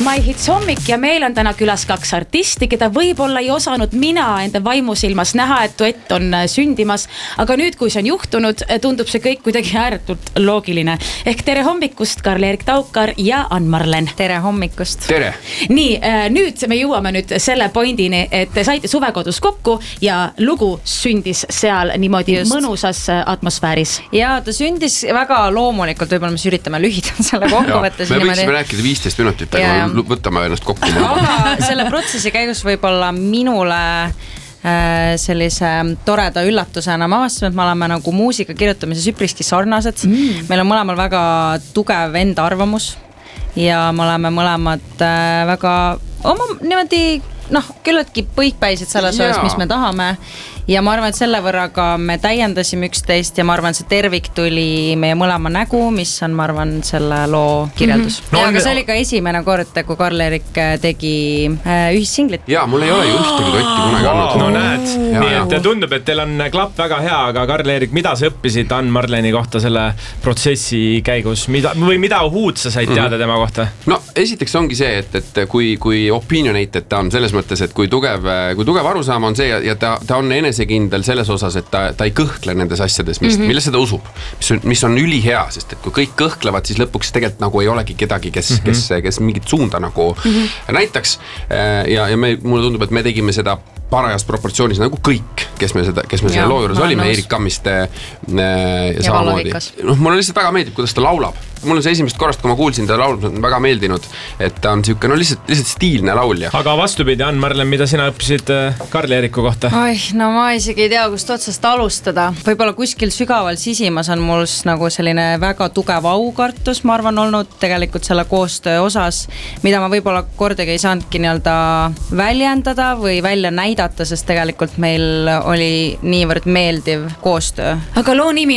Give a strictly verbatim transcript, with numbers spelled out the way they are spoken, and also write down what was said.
My Hits hommik ja meil on täna külas kaks artisti, keda võib-olla ei osanud mina enda vaimusilmas näha, et duett on sündimas, aga nüüd, kui see on juhtunud, tundub see kõik kuidagi ääretult loogiline. Ehk tere hommikust, Karl-Erik Taukar ja Ann-Marlen. Tere hommikust. Tere. Nii, nüüd me jõuame nüüd selle pointini, et te saite suvekodus kokku ja lugu sündis seal niimoodi Just. mõnusas atmosfääris. Ja ta sündis väga loomulikult, võib-olla me üritame lühidalt selle kokku võtta. Me võiksime rääkida viisteist minutit, aga võtame ennast kokku. Aga selle protsessi käigus võib-olla minule sellise toreda üllatusena ma avastasin, et me oleme nagu muusika kirjutamises üpriski sarnased. Mm. Meil on mõlemal väga tugev enda arvamus ja me oleme mõlemad väga oma niimoodi noh, küllaltki põikpäisid selles osas, mis me tahame ja ma arvan, et selle võrraga me täiendasime üksteist ja ma arvan, see tervik tuli meie mõlema nägu, mis on, ma arvan, selle loo kirjeldus. Mm-hmm. No, ja, aga see oli ka esimene kord, kui Karl-Erik tegi ühissinglit. Jaa, mul ei ole ju ühtegi totti kunagi olnud. No näed, ja, nii et tundub, et teil on klapp väga hea, aga Karl-Erik, mida sa õppisid Ann-Marleni kohta selle protsessi käigus? Mida, või mida uut sa said teada mm-hmm. tema kohta? No, esiteks ongi see, et, et kui, kui opinionated ta on selles mõttes, et kui tugev, kui tugev arusaam on see ja, ja ta, ta on enes kindel selles osas, et ta, ta ei kõhkle nendes asjades, mis, mm-hmm. milles seda usub, mis on, mis on ülihea, sest et kui kõik kõhklevad, siis lõpuks tegelikult nagu ei olegi kedagi, kes, mm-hmm. kes, kes mingit suunda nagu mm-hmm. näitaks ja, ja me, mulle tundub, et me tegime seda parajast proportsioonis nagu kõik, kes me seda, kes me selle loo juures olime, Eerik Kammiste ja, ja samamoodi. No, mulle lihtsalt väga meeldib, kuidas ta laulab. Mul on see esimest korrast, kui ma kuulsin ta laulab, on väga meeldinud, et ta on siuke, no lihtsalt, lihtsalt stiilne laulja. Aga vastupidi, Ann-Marlen, mida sina õppisid Karl-Eeriku kohta? Oih, no ma isegi ei tea, kust otsast alustada. Võib-olla kuskil sügaval sisimas on mul nagu selline väga tugev aukartus, ma arvan, olnud tegelikult selle koostöö osas, mida ma võib-olla kordagi ei saanudki nii-öelda väljendada või välja näidata, sest tegelikult meil oli niivõrd meeldiv koostöö. Aga loo nimi